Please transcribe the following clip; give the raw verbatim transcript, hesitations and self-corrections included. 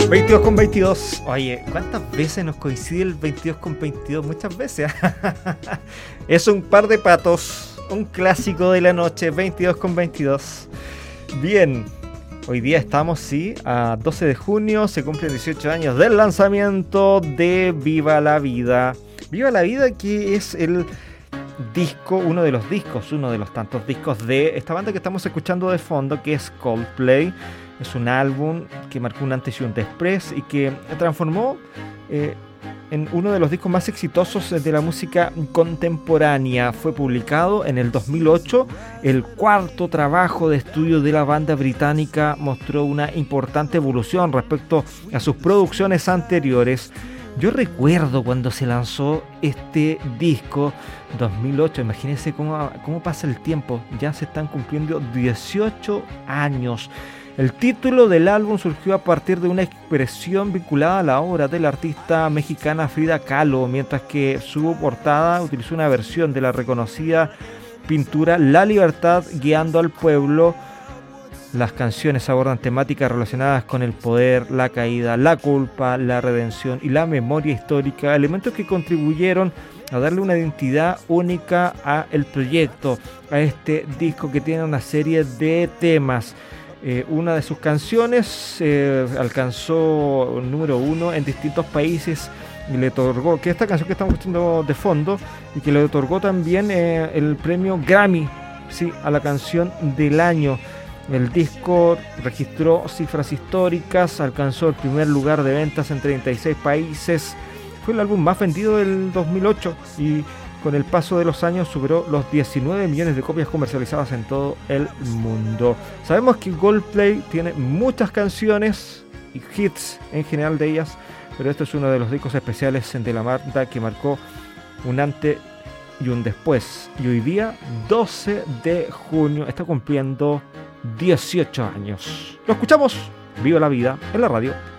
veintidós con veintidós. Oye, ¿cuántas veces nos coincide el veintidós con veintidós? Muchas veces. Es un par de patos, un clásico de la noche, veintidós con veintidós. Bien, hoy día estamos, sí, a doce de junio, se cumplen dieciocho años del lanzamiento de Viva la Vida. Viva la Vida, que es el disco, uno de los discos, uno de los tantos discos de esta banda que estamos escuchando de fondo, que es Coldplay. Es un álbum que marcó un antes y un después y que transformó eh, en uno de los discos más exitosos de la música contemporánea. Fue publicado en el dos mil ocho. El cuarto trabajo de estudio de la banda británica mostró una importante evolución respecto a sus producciones anteriores. Yo recuerdo cuando se lanzó este disco, dos mil ocho, imagínense cómo, cómo pasa el tiempo, ya se están cumpliendo dieciocho años. El título del álbum surgió a partir de una expresión vinculada a la obra de la artista mexicana Frida Kahlo, mientras que su portada utilizó una versión de la reconocida pintura La Libertad guiando al pueblo. Las canciones abordan temáticas relacionadas con el poder, la caída, la culpa, la redención y la memoria histórica, elementos que contribuyeron a darle una identidad única a el proyecto, a este disco que tiene una serie de temas. Eh, una de sus canciones eh, alcanzó el número uno en distintos países y le otorgó, que esta canción que estamos escuchando de fondo, y que le otorgó también eh, el premio Grammy, sí, a la canción del año. El disco registró cifras históricas, alcanzó el primer lugar de ventas en treinta y seis países, fue el álbum más vendido del dos mil ocho y con el paso de los años superó los diecinueve millones de copias comercializadas en todo el mundo. Sabemos que Coldplay tiene muchas canciones y hits en general de ellas, pero este es uno de los discos especiales de la banda que marcó un antes y un después. Y hoy día, doce de junio, está cumpliendo dieciocho años. Lo escuchamos, Viva la Vida, en la radio.